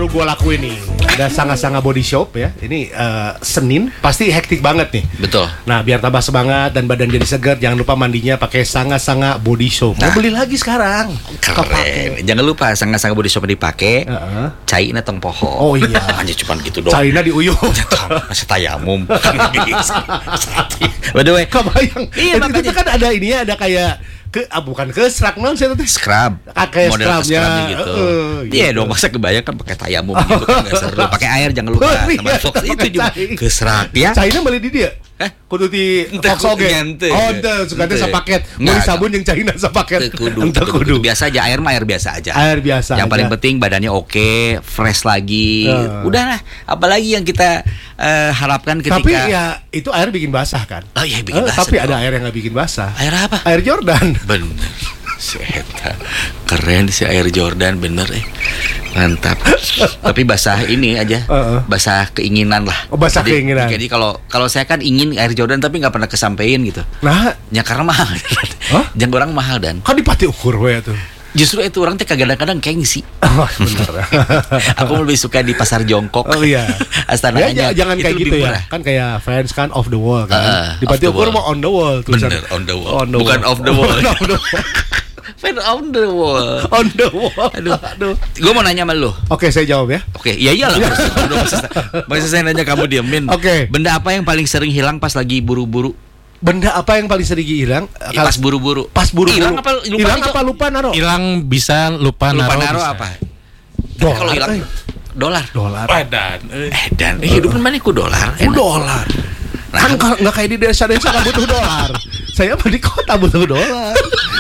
baru gue lakuin nih. Ada Sanga-Sanga Body Shop ya. Ini Senin pasti hektik banget nih. Betul. Nah, biar tambah semangat dan badan jadi segar, jangan lupa mandinya pakai Sanga-Sanga Body Shop. Mau beli lagi sekarang. Keren. Jangan lupa Sanga-Sanga Body Shop dipakai. Cairna tong poho. Oh iya. Hanya cuma gitu doang. Cairna diuyuh. Masih tayamum. By the way, Kebayang. Iya, Itu kan ada ininya, ada kayak bukan serak non sih teh. Scrub. Kayak Model scrubnya gitu. gitu. Iya dong, masa kebayang kan pakai tayamum gitu kan enggak seru. Pakai air jangan lupa. Teman Fox itu juga keserak ya. Cairna beli di dia. Kudu di Fox oge. Oh, ente suka teh sapaket. Beli sabun yang Cairna sapaket. Kudu biasa aja, air mah air biasa aja. Air biasa. Yang paling penting badannya oke, fresh lagi. Udahlah, apalagi yang kita harapkan ketika. Tapi ya itu air bikin basah kan. Oh iya bikin basah. Tapi ada air yang enggak bikin basah. Air apa? Air Jordan. Bener. Si Eta keren si Air Jordan bener mantap. Tapi basah ini aja, basah keinginan lah. Oh, basah keinginan. Jadi kalau saya kan ingin Air Jordan tapi nggak pernah kesampaian gitu. Nah, ya karena mahal. Jangan orang mahal dan. Kan dipati ukur we tuh. Justru itu orang teh kadang-kadang gengsi. Oh, bener. Aku lebih suka di pasar jongkok. Oh iya. Astana ya, jangan kayak gitu ya. Kan kayak fans kan off the wall kan. Dipati ukur mau on the wall tuh. Bener, on the wall. Bukan off the wall. Fan on the wall. On the wall. Aduh. Gue mau nanya sama lu. Oke, saya jawab ya. Oke, iya iyalah. Masa saya nanya kamu diemin. Oke. Benda apa yang paling sering hilang pas lagi buru-buru? Benda apa yang paling sering hilang? Pas buru-buru. Hilang apa lupa naro? Hilang bisa lupa naro apa? Kalau hilang dolar. Edan. Hidup mana ku dolar? Dolar. Kan nggak kayak di desa-desa kan butuh dolar. Saya mah di kota butuh dolar.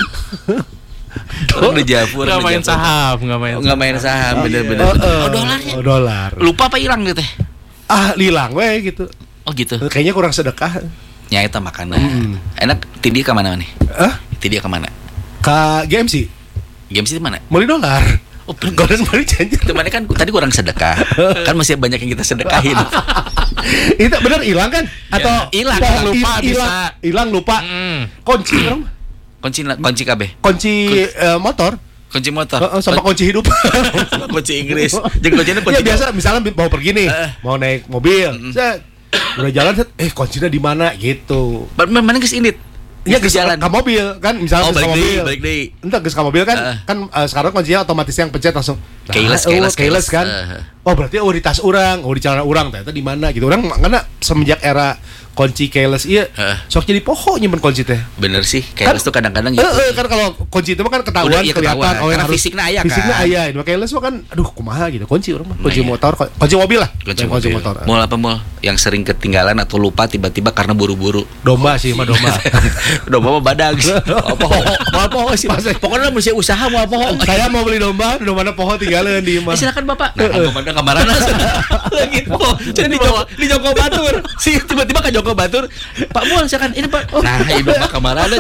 Orang di Japur nggak main saham, bener-bener. Dolarnya. Dolar. Lupa apa hilang gitu teh? Hilang we gitu. Oh gitu. Kayaknya kurang sedekah. Ya itu makanan. Enak. Tidi ke mana nih? Tidi ke mana? Ke GMC. GMC di mana? Beli dolar. Oh, golden beli janji. Temannya kan tadi kurang sedekah. Kan masih banyak yang kita sedekahin. Itu benar hilang kan? Atau hilang lupa bisa. Hilang lupa. Kunci dong. Kunci KB. Kunci motor. Kunci motor. Sama kunci hidup. Sama kunci Inggris. Jadi kuncinya kunci. Ya biasa misalnya mau pergi nih, mau naik mobil. Udah jalan kuncinya di mana gitu. Mana geus indit? Ya geus jalan ke mobil kan, misalnya ke mobil. Balik deui. Entah geus ke mobil kan sekarang kuncinya otomatis yang pencet langsung. Keyless kan. Oh berarti di tas orang, di celana orang ternyata di mana gitu. Orang karena semenjak era kunci keyless sok jadi poho nyimpen kunci teh. Bener sih, keyless tuh kadang-kadang gitu. Kan kalau kunci itu mah kan ketahuan kelihatan karena fisiknya aya kan. Fisiknya aya, ini keyless mah kan kumaha gitu. Kunci orang mah, kunci motor, kunci mobil lah. Kunci motor. Mall apa mall yang sering ketinggalan atau lupa tiba-tiba karena buru-buru. Domba sih mah domba. Domba mah badag. Poho sih. Pokoknya mesti usaha mau poho. Saya mau beli domba poho tinggalin di imah. Silakan Bapak. Nah, kamarana lagi poho. Jadi di Joko Batur. Si tiba-tiba ke Joko Batur, Pak Mual silakan ini Pak. Nah, ini domba kamarana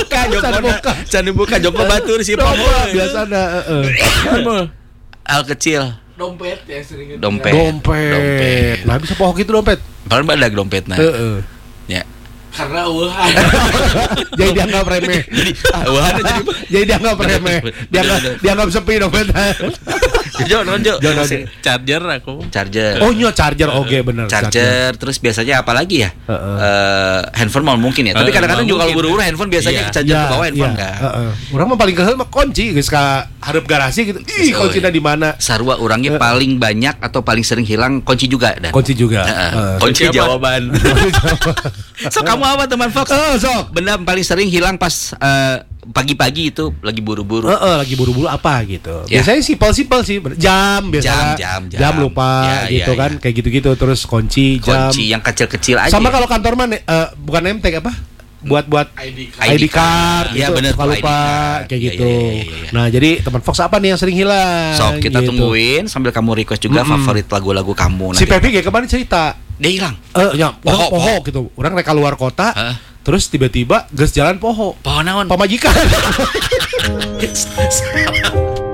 can buka Joko Batur si poho. Biasana Al kecil. Dompet ya sering. Dompet. Nah, bisa poho gitu dompet. Paling badag dompetna. Ya. Karena jadi dianggap remeh. Jadi dianggap remeh. Dianggap sepi dompetnya. Jangan Charger. Oh iya charger, oke benar. Charger. Terus biasanya apa lagi ya? Handphone mal mungkin ya. Tapi kadang-kadang juga kalau buru-buru handphone biasanya charger ke bawah handphone kan. Orang mah paling kehel mah kunci, geus ka hareup garasi gitu. Ih, kuncinya di mana? Sarua orangnya paling banyak atau paling sering hilang kunci juga dan. Kunci juga. Kunci jawaban. So kamu apa teman Fox? Sok. Benda paling sering hilang pas pagi-pagi itu lagi buru-buru. Lagi buru-buru apa gitu. Biasanya simpel sih. Jam biasa. Jam lupa gitu kan. Kayak gitu-gitu terus kunci, jam. Kunci yang kecil-kecil aja. Sama kalau kantor mah bukan name tag apa? Buat ID card ya, gitu, bener, lupa kayak gitu. Nah, jadi teman Fox apa nih yang sering hilang? So, kita tungguin sambil kamu request juga favorit lagu-lagu kamu. Si Pepi kayak kemarin cerita. Dia hilang. Poho gitu. Orang reka luar kota. Terus tiba-tiba geus jalan poho. Poho naon? Pamajikan.